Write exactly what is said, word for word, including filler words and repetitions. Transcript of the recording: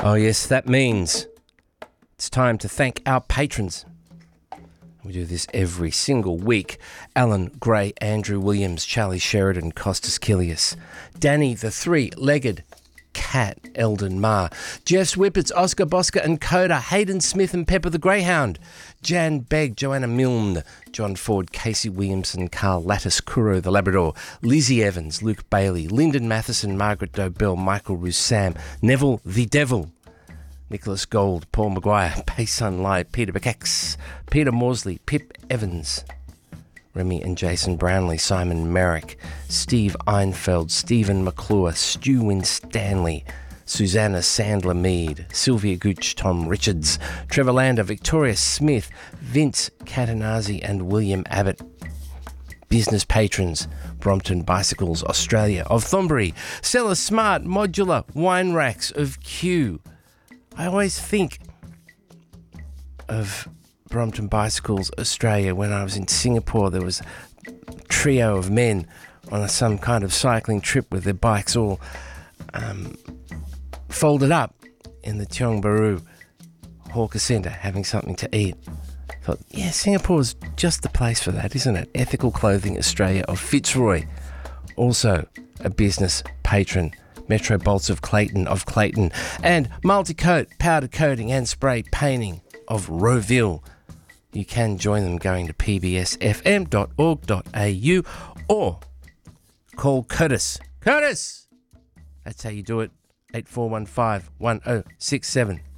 Oh yes, that means it's time to thank our patrons. We do this every single week. Alan Gray, Andrew Williams, Charlie Sheridan, Costas Kilius, Danny the Three-Legged Cat, Eldon Ma, Jess Whippets, Oscar Bosca and Coda, Hayden Smith and Pepper the Greyhound, Jan Begg, Joanna Milne, John Ford, Casey Williamson, Carl Lattis, Kuro the Labrador, Lizzie Evans, Luke Bailey, Lyndon Matheson, Margaret Dobell, Michael Rousam, Neville the Devil, Nicholas Gold, Paul Maguire, Paysun Lai, Peter Bekex, Peter Morsley, Pip Evans, Remy and Jason Brownlee, Simon Merrick, Steve Einfeld, Stephen McClure, Stu Winstanley, Susanna Sandler Mead, Sylvia Gooch, Tom Richards, Trevor Lander, Victoria Smith, Vince Catanazzi and William Abbott. Business patrons, Brompton Bicycles Australia of Thornbury, Stella Smart, Modular, Wine Racks of Kew. I always think of Brompton Bicycles Australia when I was in Singapore. There was a trio of men on a, some kind of cycling trip with their bikes all um, folded up in the Tiong Bahru Hawker Centre having something to eat. I thought, yeah, Singapore's just the place for that, isn't it? Ethical Clothing Australia of Fitzroy, also a business patron. Metro Bolts of Clayton of Clayton, and Multicoat, Powder Coating and Spray Painting of Rowville. You can join them going to p b s f m dot org dot a u or call Curtis. Curtis! That's how you do it. eight four one five, one oh six seven.